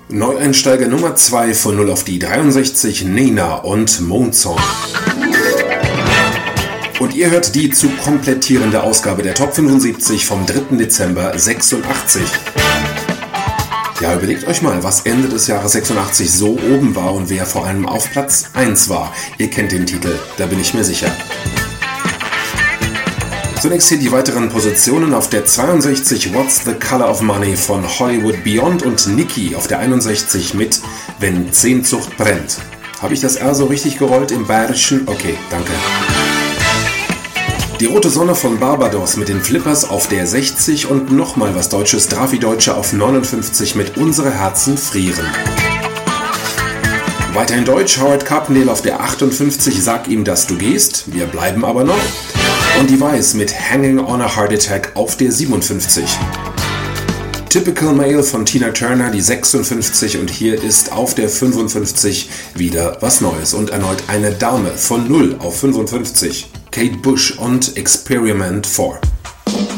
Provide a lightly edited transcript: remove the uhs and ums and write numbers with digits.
Neueinsteiger Nummer 2 von 0 auf die 63, Nena und Mondsong. Und ihr hört die zu komplettierende Ausgabe der Top 75 vom 3. Dezember 86. Ja, überlegt euch mal, was Ende des Jahres 86 so oben war und wer vor allem auf Platz 1 war. Ihr kennt den Titel, da bin ich mir sicher. Zunächst hier die weiteren Positionen. Auf der 62 What's the Color of Money von Hollywood Beyond und Nicki auf der 61 mit Wenn Sehnsucht brennt. Habe ich das R so richtig gerollt im Bayerischen? Okay, danke. Die rote Sonne von Barbados mit den Flippers auf der 60 und nochmal was Deutsches, Drafi-Deutsche auf 59 mit Unsere Herzen frieren. Weiterhin Deutsch, Howard Carpendale auf der 58, Sag ihm, dass du gehst, wir bleiben aber noch. Und die Weiß mit Hanging on a Heart Attack auf der 57. Typical Male von Tina Turner, die 56 und hier ist auf der 55 wieder was Neues und erneut eine Dame von 0 auf 55. Kate Bush und Experiment 4.